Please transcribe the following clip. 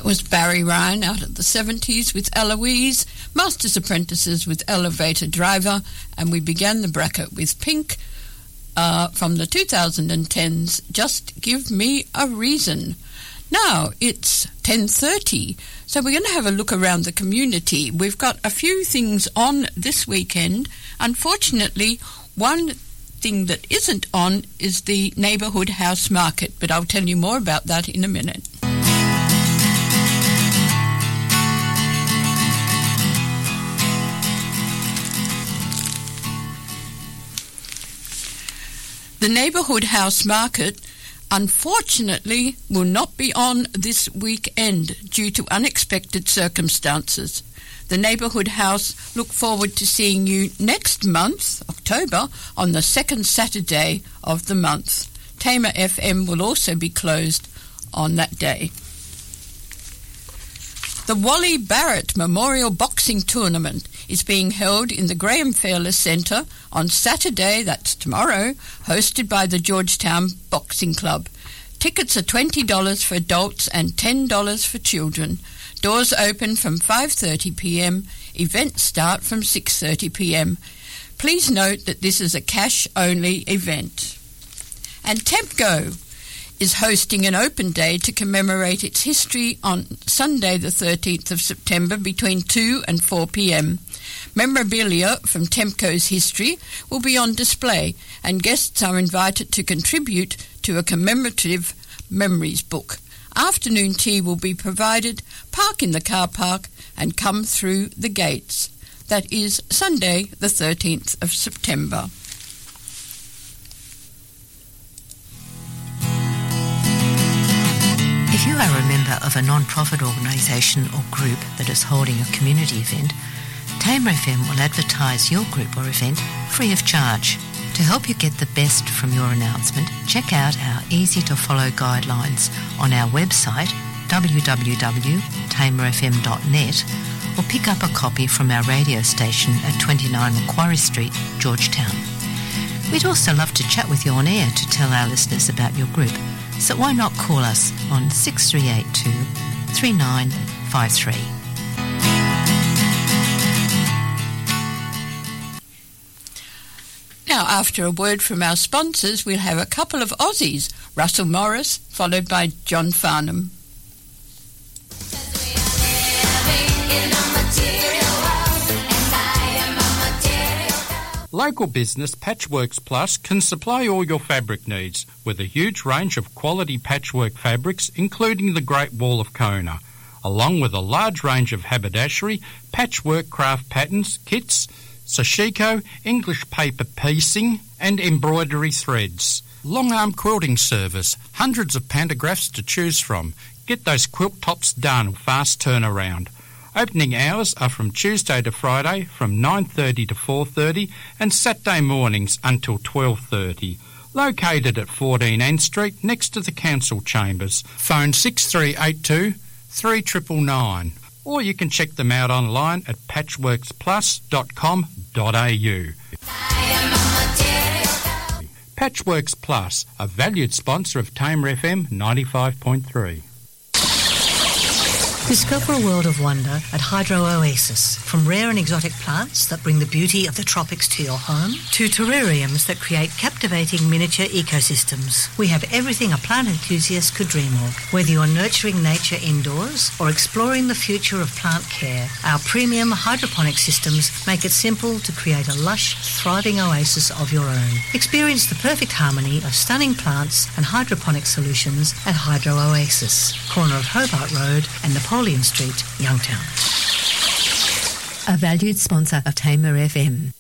was Barry Ryan out of the 70s with Eloise, Master's Apprentices with Elevator Driver, and we began the bracket with Pink from the 2010s, Just Give Me a Reason. Now it's 10:30, so we're going to have a look around the community. We've got a few things on this weekend. Unfortunately, one thing that isn't on is the Neighbourhood House Market, but I'll tell you more about that in a minute. The Neighbourhood House Market, unfortunately, will not be on this weekend due to unexpected circumstances. The Neighbourhood House look forward to seeing you next month, October, on the second Saturday of the month. Tamer FM will also be closed on that day. The Wally Barrett Memorial Boxing Tournament is being held in the Graham Fairless Centre on Saturday, that's tomorrow, hosted by the Georgetown Boxing Club. Tickets are $20 for adults and $10 for children. Doors open from 5:30 p.m. Events start from 6:30 p.m. Please note that this is a cash-only event. And TEMPCO is hosting an open day to commemorate its history on Sunday the 13th of September between 2 and 4 p.m. Memorabilia from TEMPCO's history will be on display, and guests are invited to contribute to a commemorative memories book. Afternoon tea will be provided. Park in the car park and come through the gates. That is Sunday the 13th of September. If you are a member of a non-profit organisation or group that is holding a community event, Tamer FM will advertise your group or event free of charge. To help you get the best from your announcement, check out our easy-to-follow guidelines on our website www.tamerfm.net, or pick up a copy from our radio station at 29 Macquarie Street, Georgetown. We'd also love to chat with you on air to tell our listeners about your group, so why not call us on 6382 3953. Now, after a word from our sponsors, we'll have a couple of Aussies, Russell Morris, followed by John Farnham. Local business Patchworks Plus can supply all your fabric needs with a huge range of quality patchwork fabrics, including the Great Wall of Kona, along with a large range of haberdashery, patchwork craft patterns, kits, sashiko, English paper piecing and embroidery threads. Long arm quilting service, hundreds of pantographs to choose from. Get those quilt tops done, fast turnaround. Opening hours are from Tuesday to Friday from 9:30 to 4:30 and Saturday mornings until 12:30. Located at 14 Ann Street next to the Council Chambers. Phone 6382 3999. Or you can check them out online at patchworksplus.com.au. Patchworks Plus, a valued sponsor of Tamer FM 95.3. Discover a world of wonder at Hydro Oasis. From rare and exotic plants that bring the beauty of the tropics to your home, to terrariums that create captivating miniature ecosystems. We have everything a plant enthusiast could dream of. Whether you're nurturing nature indoors or exploring the future of plant care, our premium hydroponic systems make it simple to create a lush, thriving oasis of your own. Experience the perfect harmony of stunning plants and hydroponic solutions at Hydro Oasis, corner of Hobart Road and Napoleon Street, Youngtown. A valued sponsor of Tamer FM.